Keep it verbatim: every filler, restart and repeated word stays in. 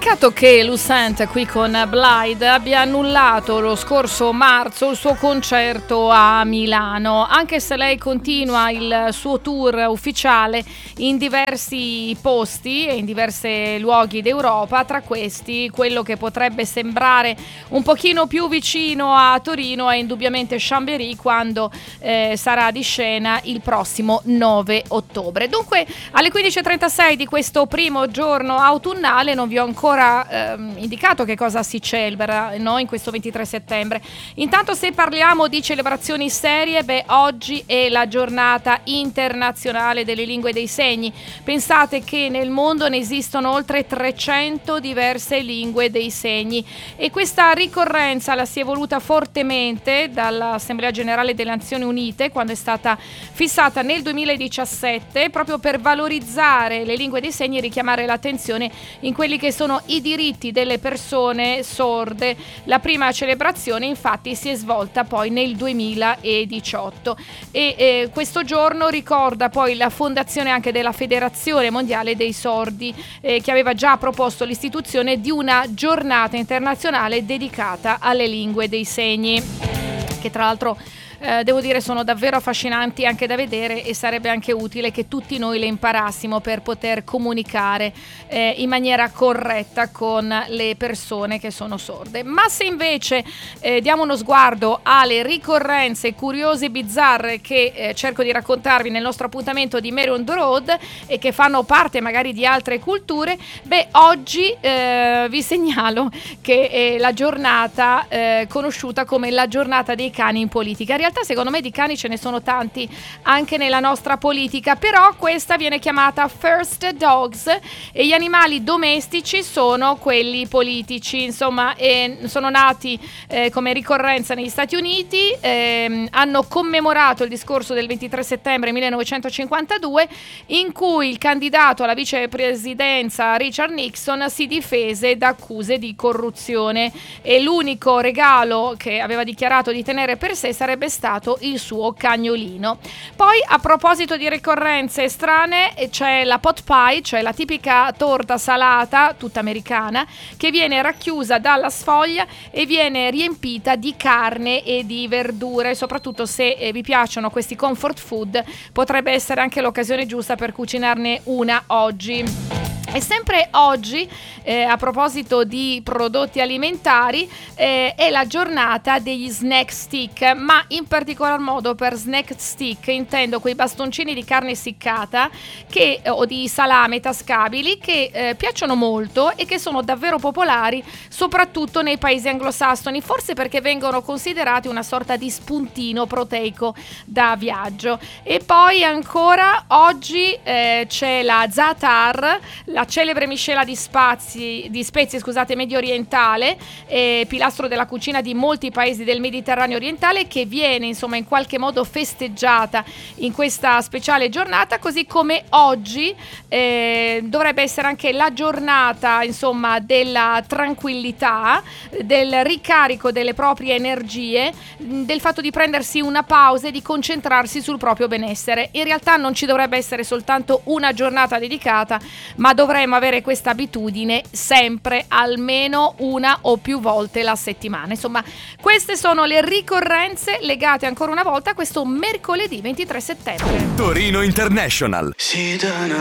Peccato che Lucent qui con Blythe abbia annullato lo scorso marzo il suo concerto a Milano, anche se lei continua il suo tour ufficiale in diversi posti e in diversi luoghi d'Europa, tra questi quello che potrebbe sembrare un pochino più vicino a Torino è indubbiamente Chambéry, quando eh, sarà di scena il prossimo nove ottobre. Dunque alle quindici e trentasei di questo primo giorno autunnale non vi ho ancora ehm, indicato che cosa si celebra, no, in questo ventitré settembre. Intanto, se parliamo di celebrazioni serie, beh, oggi è la giornata internazionale delle lingue dei segni. Pensate che nel mondo ne esistono oltre trecento diverse lingue dei segni e questa ricorrenza la si è voluta fortemente dall'Assemblea Generale delle Nazioni Unite quando è stata fissata nel duemiladiciassette, proprio per valorizzare le lingue dei segni e richiamare l'attenzione in quelli che sono i diritti delle persone sorde. La prima celebrazione infatti si è svolta poi nel duemiladiciotto e eh, questo giorno ricorda poi la fondazione anche della Federazione Mondiale dei Sordi, eh, che aveva già proposto l'istituzione di una giornata internazionale dedicata alle lingue dei segni, che tra l'altro Eh, devo dire sono davvero affascinanti anche da vedere, e sarebbe anche utile che tutti noi le imparassimo per poter comunicare eh, in maniera corretta con le persone che sono sorde. Ma se invece eh, diamo uno sguardo alle ricorrenze curiose e bizzarre che eh, cerco di raccontarvi nel nostro appuntamento di Mary on the Road e che fanno parte magari di altre culture, beh, oggi eh, vi segnalo che è la giornata eh, conosciuta come la giornata dei cani in politica. In realtà secondo me di cani ce ne sono tanti anche nella nostra politica, però questa viene chiamata First Dogs e gli animali domestici sono quelli politici, insomma, e sono nati eh, come ricorrenza negli Stati Uniti, ehm, hanno commemorato il discorso del ventitré settembre millenovecentocinquantadue in cui il candidato alla vicepresidenza Richard Nixon si difese da accuse di corruzione e l'unico regalo che aveva dichiarato di tenere per sé sarebbe stato il suo cagnolino. Poi, a proposito di ricorrenze strane, c'è la pot pie, cioè la tipica torta salata tutta americana che viene racchiusa dalla sfoglia e viene riempita di carne e di verdure. Soprattutto se eh, vi piacciono questi comfort food, potrebbe essere anche l'occasione giusta per cucinarne una oggi. E sempre oggi, eh, a proposito di prodotti alimentari, eh, è la giornata degli snack stick, ma in particolar modo per snack stick intendo quei bastoncini di carne essiccata che, o di salame tascabili che eh, piacciono molto e che sono davvero popolari soprattutto nei paesi anglosassoni, forse perché vengono considerati una sorta di spuntino proteico da viaggio. E poi ancora oggi eh, c'è la za'atar, la celebre miscela di spazi, di spezie scusate, medio orientale, eh, pilastro della cucina di molti paesi del Mediterraneo orientale, che viene insomma in qualche modo festeggiata in questa speciale giornata, così come oggi eh, dovrebbe essere anche la giornata insomma della tranquillità, del ricarico delle proprie energie, del fatto di prendersi una pausa e di concentrarsi sul proprio benessere. In realtà non ci dovrebbe essere soltanto una giornata dedicata, ma dovremmo avere questa abitudine sempre, almeno una o più volte la settimana. Insomma, queste sono le ricorrenze legate ancora una volta a questo mercoledì ventitré settembre. Torino International.